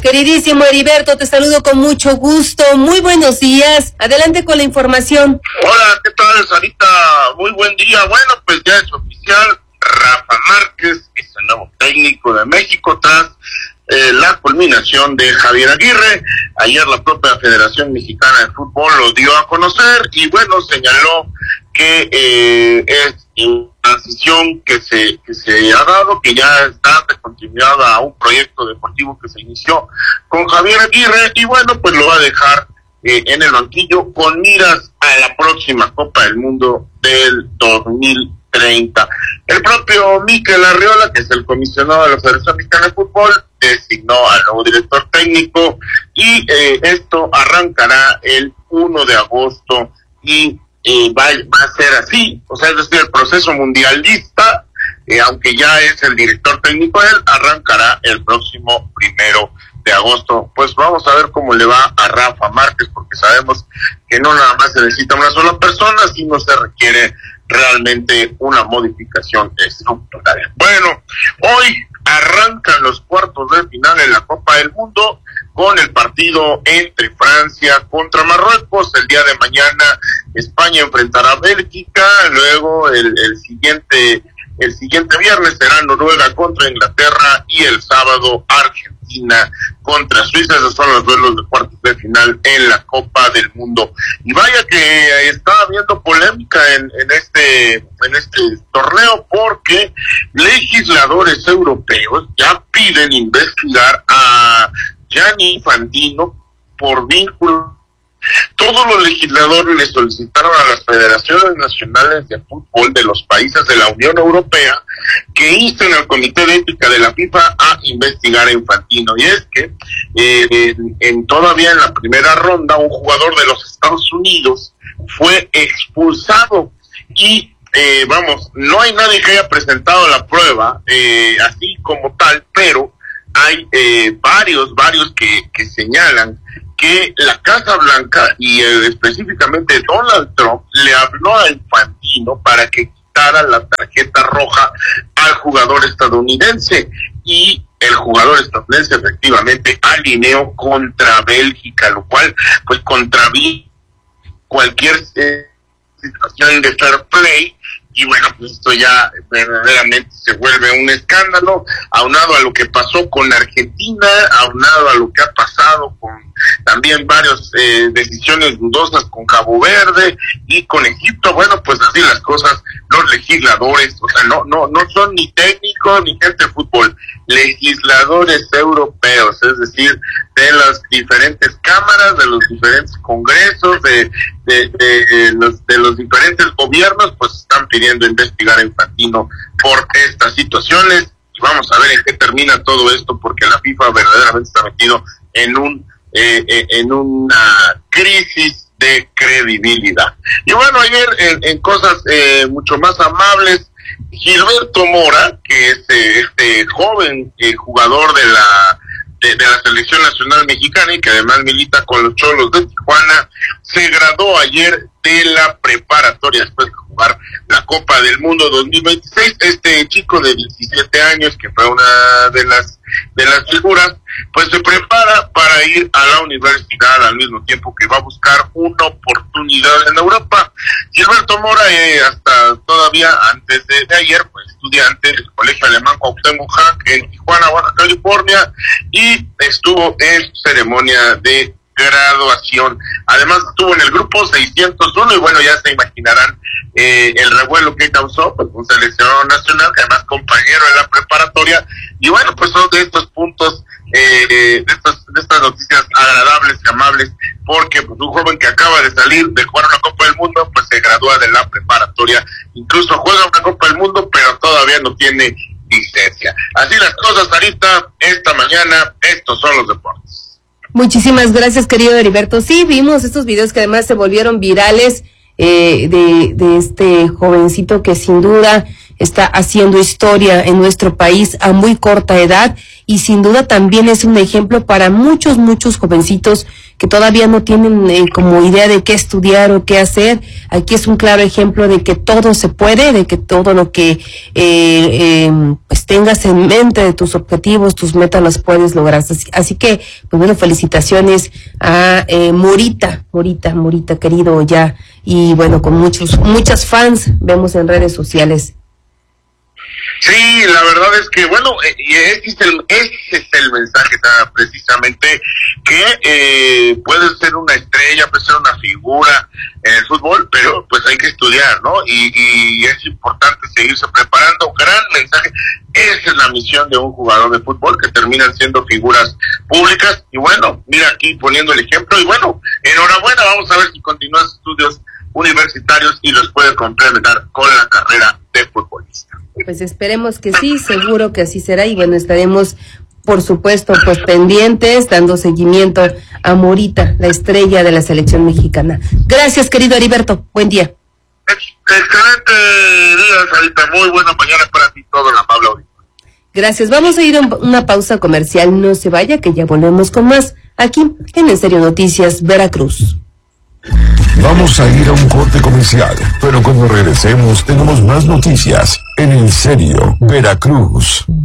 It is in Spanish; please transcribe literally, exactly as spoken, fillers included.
Queridísimo Heriberto, te saludo con mucho gusto. Muy buenos días. Adelante con la información. Hola, ¿qué tal, Sarita? Muy buen día. Bueno, pues ya es oficial. Rafa Márquez es el nuevo técnico de México tras eh, la culminación de Javier Aguirre. Ayer la propia Federación Mexicana de Fútbol lo dio a conocer y bueno, señaló que eh, es una transición que se que se ha dado, que ya está de continuidad a un proyecto deportivo que se inició con Javier Aguirre y bueno, pues lo va a dejar eh, en el banquillo con miras a la próxima Copa del Mundo del dos mil treinta. El propio Mikel Arriola, que es el comisionado de la Federación Mexicana de Fútbol, designó al nuevo director técnico y eh, esto arrancará el primero de agosto y eh, va, va a ser así, o sea, es decir, el proceso mundialista, eh, aunque ya es el director técnico él, arrancará el próximo primero de agosto. Pues vamos a ver cómo le va a Rafa Márquez, porque sabemos que no nada más se necesita una sola persona, sino se requiere realmente una modificación estructural. Bueno, hoy arrancan los cuartos de final en la Copa del Mundo con el partido entre Francia contra Marruecos. El día de mañana España enfrentará a Bélgica, luego el, el siguiente el siguiente viernes será Noruega contra Inglaterra y el sábado Argentina contra Suiza. Esos son los duelos de cuartos de final en la Copa del Mundo. Y vaya que está habiendo polémica en, en este en este torneo, porque legisladores europeos ya piden investigar a Gianni Infantino por vínculos. Todos los legisladores le solicitaron a las federaciones nacionales de fútbol de los países de la Unión Europea que insten al Comité de Ética de la FIFA a investigar a Infantino. Y es que eh, en, en todavía en la primera ronda un jugador de los Estados Unidos fue expulsado y eh, vamos, no hay nadie que haya presentado la prueba eh, así como tal, pero hay eh, varios, varios que, que señalan que la Casa Blanca y eh, específicamente Donald Trump le habló a Infantino para que quitara la tarjeta roja al jugador estadounidense y el jugador estadounidense efectivamente alineó contra Bélgica, lo cual pues contravino cualquier eh, situación de fair play. Y bueno, pues esto ya verdaderamente se vuelve un escándalo, aunado a lo que pasó con Argentina, aunado a lo que ha pasado con también varias eh, decisiones dudosas con Cabo Verde y con Egipto. Bueno, pues así las cosas, los legisladores, o sea, no no no son ni técnicos ni gente de fútbol, legisladores europeos, es decir, de las diferentes cámaras, de los diferentes congresos, de de, de, de, los, de los diferentes gobiernos, pues están pidiendo investigar a Infantino por estas situaciones. Y vamos a ver en qué termina todo esto, porque la FIFA verdaderamente está metido en un eh, eh, en una crisis de credibilidad. Y bueno, ayer en, en cosas eh, mucho más amables, Gilberto Mora, que es eh, este joven eh, jugador de la de, de la selección nacional mexicana y que además milita con los Cholos de Tijuana, se graduó ayer de la preparatoria después de jugar la Copa del Mundo dos mil veintiséis. Este chico de diecisiete años, que fue una de las de las figuras, pues se prepara para ir a la universidad al mismo tiempo que va a buscar una oportunidad en Europa. Gilberto Mora, eh, hasta todavía antes de, de ayer, pues estudiante del Colegio Alemán Cuauhtémoc en Tijuana, Baja California, y estuvo en ceremonia de graduación. Además estuvo en el grupo seiscientos uno y bueno, ya se imaginarán eh, el revuelo que causó, pues un seleccionado nacional, además compañero en la preparatoria. Y bueno, pues son de estos puntos, eh, de, estos, de estas noticias agradables y amables, porque pues un joven que acaba de salir de jugar una Copa del Mundo, pues se gradúa de la preparatoria, incluso juega una Copa del Mundo, pero todavía no tiene licencia. Así las cosas, Sarita, esta mañana, estos son los deportes. Muchísimas gracias, querido Heriberto. Sí, vimos estos videos que además se volvieron virales, eh, de, de este jovencito que sin duda está haciendo historia en nuestro país a muy corta edad y sin duda también es un ejemplo para muchos, muchos jovencitos que todavía no tienen eh, como idea de qué estudiar o qué hacer. Aquí es un claro ejemplo de que todo se puede, de que todo lo que eh, eh, pues tengas en mente de tus objetivos, tus metas las puedes lograr. Así, así que, pues bueno, felicitaciones a eh, Morita, Morita, Morita querido ya, y bueno, con muchos, muchas fans vemos en redes sociales. Sí, la verdad es que, bueno, eh, y ese es el, ese es el mensaje uh, precisamente, que eh, puedes ser una estrella, puedes ser una figura en el fútbol, pero pues hay que estudiar, ¿no? Y, y es importante seguirse preparando. Gran mensaje. Esa es la misión de un jugador de fútbol, que terminan siendo figuras públicas. Y bueno, mira aquí poniendo el ejemplo. Y bueno, enhorabuena, vamos a ver si continúas estudios universitarios y los puede complementar con la carrera de futbolista. Pues esperemos que sí, seguro que así será, y bueno, estaremos por supuesto pues pendientes, dando seguimiento a Morita, la estrella de la selección mexicana. Gracias, querido Heriberto, buen día. Excelente día, Sarita, muy buena mañana para ti, todo el amable auditorio. Gracias, vamos a ir a una pausa comercial, no se vaya que ya volvemos con más, aquí en En Serio Noticias, Veracruz. Vamos a ir a un corte comercial, pero cuando regresemos tenemos más noticias en En Serio, Veracruz.